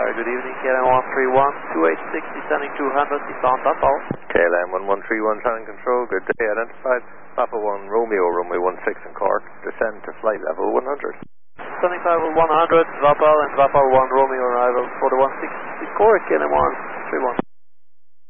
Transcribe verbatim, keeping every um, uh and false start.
Very good evening, K L M one three one, two eight six, descending two hundred, descent, that's all. K L M one one three one, Channel Control, good day, identified. Papa one, Romeo, runway one six in Cork, descend to flight level one hundred. Descending level one hundred, Vapal and Vapal one, Romeo arrival for the one six Cork, K L M one three one.